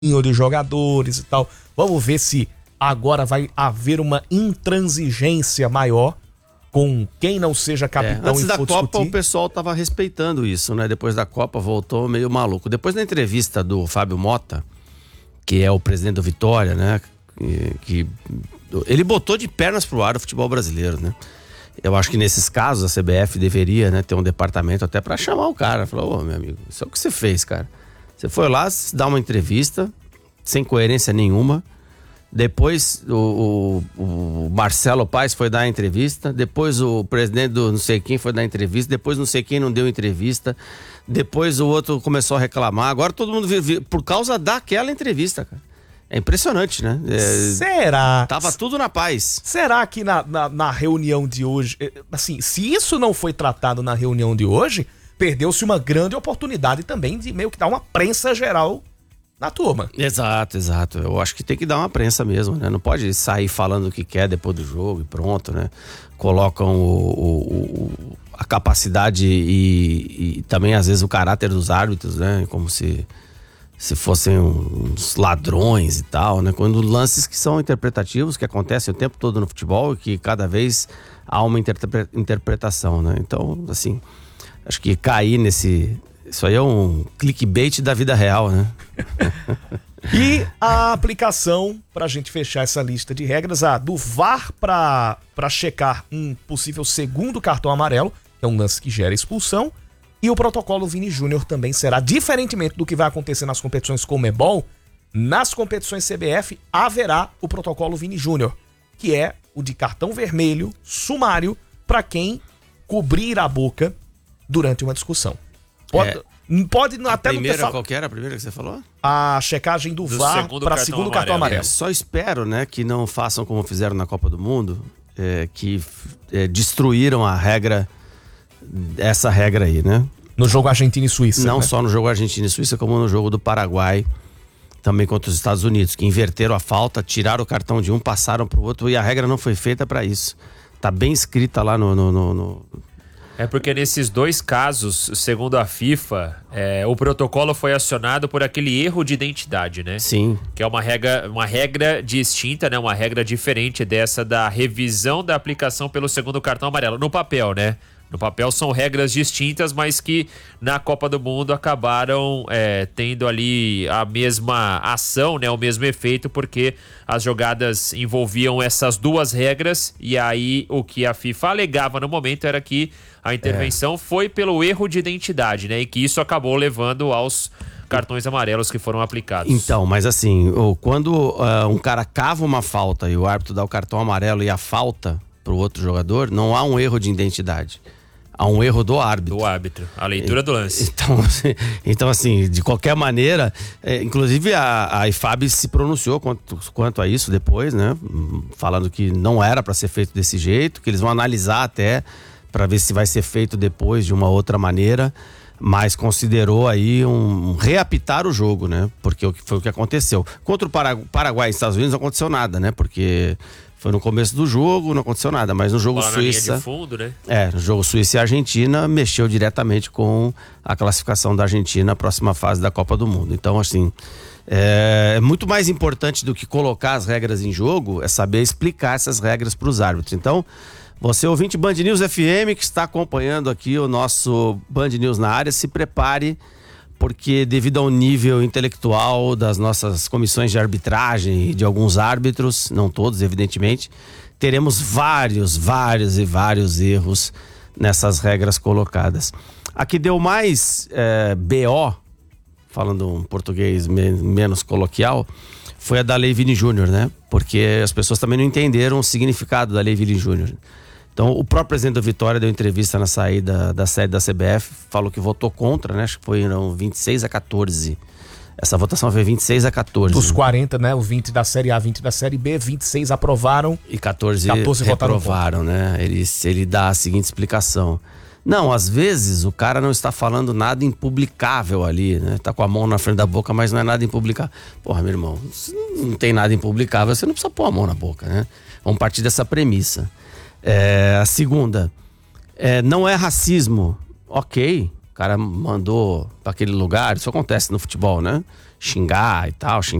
de jogadores e tal. Vamos ver se agora vai haver uma intransigência maior com quem não seja capitão. Antes e da for Copa discutir. o pessoal tava respeitando isso, né? Depois da Copa voltou meio maluco. Depois da entrevista do Fábio Mota, que é o presidente do Vitória, né? Que ele botou de pernas pro ar o futebol brasileiro, né? Eu acho que nesses casos a CBF deveria, né, ter um departamento até pra chamar o cara. Falou, ô, meu amigo, isso é o que você fez, cara. Você foi lá dar uma entrevista sem coerência nenhuma. Depois o Marcelo Paes foi dar a entrevista. Depois o presidente do não sei quem foi dar a entrevista. Depois não sei quem não deu entrevista. Depois o outro começou a reclamar. Agora todo mundo vive por causa daquela entrevista, cara. É impressionante, né? Será? Tava tudo na paz. Será que na reunião de hoje, assim, se isso não foi tratado na reunião de hoje, perdeu-se uma grande oportunidade também de meio que dar uma prensa geral na turma. Exato. Eu acho que tem que dar uma prensa mesmo, né? Não pode sair falando o que quer depois do jogo e pronto, né? Colocam a capacidade e também às vezes o caráter dos árbitros, né? Como se fossem uns ladrões e tal, né? Quando lances que são interpretativos, que acontecem o tempo todo no futebol e que cada vez há uma interpretação, né? Então, assim, acho que cair isso aí é um clickbait da vida real, né? E a aplicação, pra gente fechar essa lista de regras, a do VAR pra checar um possível segundo cartão amarelo, que é um lance que gera expulsão, e o protocolo Vini Júnior também será, diferentemente do que vai acontecer nas competições Conmebol, nas competições CBF haverá o protocolo Vini Júnior, que é o de cartão vermelho sumário pra quem cobrir a boca durante uma discussão. Pode até não ter Qual que era a primeira que você falou? a checagem do VAR para segundo cartão amarelo. Só espero, né, que não façam como fizeram na Copa do Mundo, que destruíram a regra, essa regra aí, né? No jogo Argentina e Suíça. Não né? só no jogo Argentina e Suíça, como no jogo do Paraguai, também contra os Estados Unidos, que inverteram a falta, tiraram o cartão de um, passaram pro outro, e a regra não foi feita para isso. Tá bem escrita lá no... É porque nesses dois casos, segundo a FIFA, o protocolo foi acionado por aquele erro de identidade, né? Sim. Que é uma regra distinta, né? Uma regra diferente dessa da revisão da aplicação pelo segundo cartão amarelo. No papel, né? No papel são regras distintas, mas que na Copa do Mundo acabaram tendo ali a mesma ação, né? O mesmo efeito, porque as jogadas envolviam essas duas regras e aí o que a FIFA alegava no momento era que a intervenção foi pelo erro de identidade, né? E que isso acabou levando aos cartões amarelos que foram aplicados. Então, mas assim, quando um cara cava uma falta e o árbitro dá o cartão amarelo e a falta pro outro jogador, não há um erro de identidade. Há um erro do árbitro. Do árbitro, a leitura do lance. Então assim, de qualquer maneira, inclusive a IFAB se pronunciou quanto a isso depois, né? Falando que não era para ser feito desse jeito, que eles vão analisar até para ver se vai ser feito depois de uma outra maneira, mas considerou aí reapitar o jogo, né? Porque foi o que aconteceu. Contra o Paraguai e Estados Unidos não aconteceu nada, né? Porque foi no começo do jogo, não aconteceu nada, mas no jogo Suíça... de fundo, né? No jogo Suíça e Argentina, mexeu diretamente com a classificação da Argentina na próxima fase da Copa do Mundo. Então, assim, é muito mais importante do que colocar as regras em jogo, é saber explicar essas regras para os árbitros. Então, você ouvinte Band News FM que está acompanhando aqui o nosso Band News na área, se prepare, porque devido ao nível intelectual das nossas comissões de arbitragem e de alguns árbitros, não todos evidentemente, teremos vários erros nessas regras colocadas. A que deu mais BO, falando um português menos coloquial, foi a da Lei Vini Júnior, né? Porque as pessoas também não entenderam o significado da Lei Vini Júnior. Então, o próprio presidente do Vitória deu entrevista na saída da sede da CBF, falou que votou contra, né? Acho que foi 26-14. Essa votação foi 26-14. Dos 40, né? O 20 da Série A, 20 da Série B, 26 aprovaram. E 14 reprovaram, né? Ele dá a seguinte explicação. Não, às vezes o cara não está falando nada impublicável ali, né? Tá com a mão na frente da boca, mas não é nada impublicável. Porra, meu irmão, se não tem nada impublicável, você não precisa pôr a mão na boca, né? Vamos partir dessa premissa. A segunda, não é racismo. Ok, o cara mandou para aquele lugar, isso acontece no futebol, né? xingar e tal,